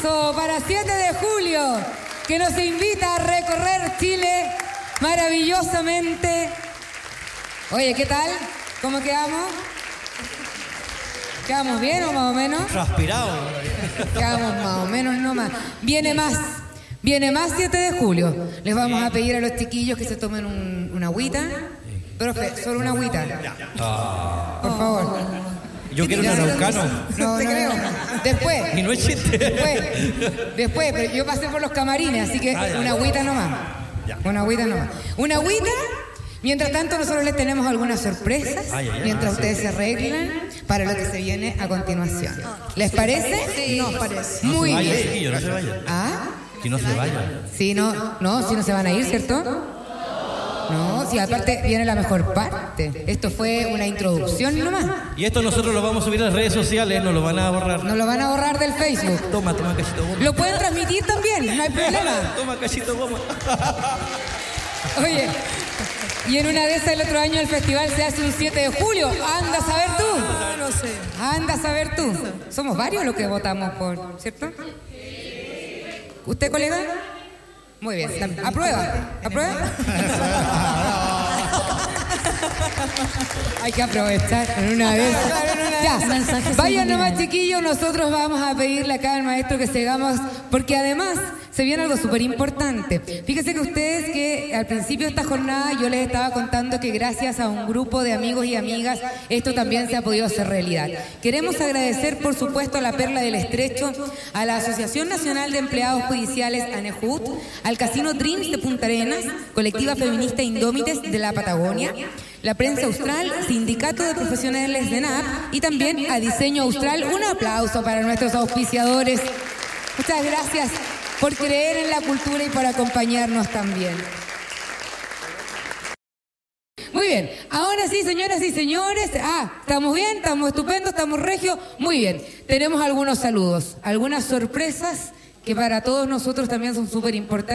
aplauso para 7 de julio, que nos invita a recorrer Chile maravillosamente. Oye, ¿qué tal? ¿Cómo quedamos? ¿Quedamos bien o más o menos? Transpirado. Quedamos más o menos nomás. Viene más 7 de julio. Les vamos a pedir a los chiquillos que se tomen una agüita. Profe, solo una agüita. Por favor. Yo quiero un araucano. No, te creo. Después. Y no es chiste. Después, pero yo pasé por los camarines, así que una agüita nomás. Una agüita nomás. Una agüita. Mientras tanto, nosotros les tenemos algunas sorpresas mientras ustedes se arreglan para lo que se viene a continuación. ¿Les parece? Sí, nos parece. Muy No se bien. vaya, chiquillo, no se vaya. ¿Ah? Que no se vaya. Sí, no, si no se van a ir, ¿cierto? No, si aparte viene la mejor parte. Esto fue una introducción nomás. Y esto nosotros lo vamos a subir a las redes sociales, no lo van a borrar. Nos lo van a borrar del Facebook. Toma, cachito goma. Lo pueden transmitir también, no hay problema. Toma, cachito goma. Oye, y en una de esas el otro año el festival se hace un 7 de julio. Anda a saber tú. No sé. Anda a saber tú. Somos varios los que votamos por, ¿cierto? ¿Usted, colega? Muy bien. ¿Aprueba? Hay que aprovechar en una vez. Ya, vayan nomás, chiquillos. Nosotros vamos a pedirle acá al maestro que sigamos, porque además se viene algo súper importante. Fíjense que ustedes que al principio de esta jornada yo les estaba contando que gracias a un grupo de amigos y amigas esto también se ha podido hacer realidad. Queremos agradecer, por supuesto, a la Perla del Estrecho, a la Asociación Nacional de Empleados Judiciales, ANEJUT, al Casino Dreams de Punta Arenas, Colectiva Feminista Indómites de la Patagonia, la Prensa Austral, Sindicato de Profesionales de NAP y también a Diseño Austral. Un aplauso para nuestros auspiciadores. Muchas gracias por creer en la cultura y por acompañarnos también. Muy bien, ahora sí, señoras y señores. ¿Estamos bien? ¿Estamos estupendos? ¿Estamos regios? Muy bien, tenemos algunos saludos, algunas sorpresas que para todos nosotros también son súper importantes.